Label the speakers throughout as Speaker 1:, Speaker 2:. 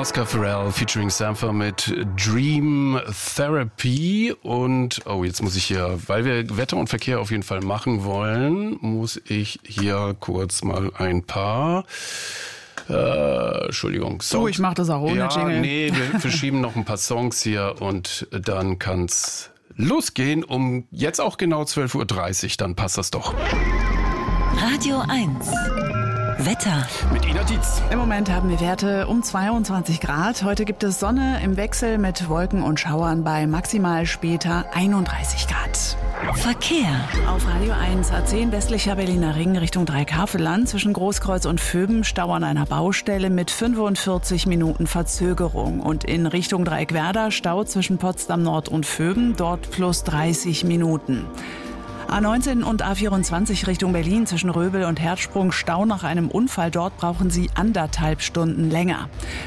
Speaker 1: Oscar Pharrell featuring Sampha mit Dream Therapy. Und, jetzt muss ich hier, weil wir Wetter und Verkehr auf jeden Fall machen wollen, muss ich hier kurz mal ein paar... Entschuldigung. Songs.
Speaker 2: Ich mach das auch ohne Jingle.
Speaker 1: Nee, wir verschieben noch ein paar Songs hier und dann kann's losgehen. Um jetzt auch genau 12.30 Uhr, dann passt das doch.
Speaker 3: Radio 1. Wetter.
Speaker 1: Mit Ina Dietz.
Speaker 2: Im Moment haben wir Werte um 22 Grad. Heute gibt es Sonne im Wechsel mit Wolken und Schauern bei maximal später 31 Grad.
Speaker 3: Verkehr.
Speaker 2: Auf Radio 1 A10 westlicher Berliner Ring Richtung Dreieckhaveland zwischen Großkreuz und Vöben Stau an einer Baustelle mit 45 Minuten Verzögerung. Und in Richtung Dreieckwerder Stau zwischen Potsdam Nord und Vöben, dort plus 30 Minuten. A19 und A24 Richtung Berlin zwischen Röbel und Herzsprung Stau nach einem Unfall. Dort brauchen Sie 1,5 Stunden länger.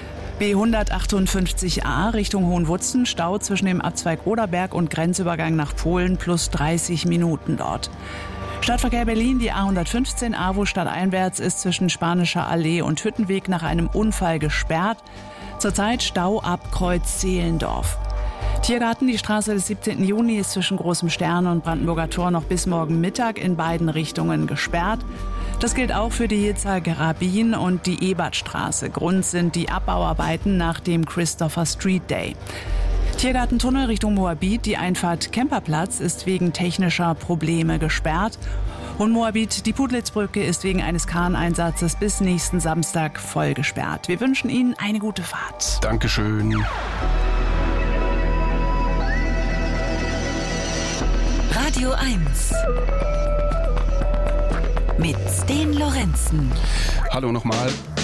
Speaker 2: B158a Richtung Hohenwutzen Stau zwischen dem Abzweig Oderberg und Grenzübergang nach Polen plus 30 Minuten dort. Stadtverkehr Berlin, die A115 AWO stadteinwärts ist zwischen Spanischer Allee und Hüttenweg nach einem Unfall gesperrt. Zurzeit Stau ab Kreuz Zehlendorf. Tiergarten, die Straße des 17. Juni ist zwischen Großem Stern und Brandenburger Tor noch bis morgen Mittag in beiden Richtungen gesperrt. Das gilt auch für die Hitzer Grabin und die Ebertstraße. Grund sind die Abbauarbeiten nach dem Christopher Street Day. Tiergartentunnel Richtung Moabit, die Einfahrt Kemperplatz ist wegen technischer Probleme gesperrt. Und Moabit, die Puglitzbrücke ist wegen eines Kraneinsatzes bis nächsten Samstag voll gesperrt. Wir wünschen Ihnen eine gute Fahrt.
Speaker 1: Dankeschön.
Speaker 3: Radio 1. Mit Sten Lorenzen.
Speaker 1: Hallo nochmal.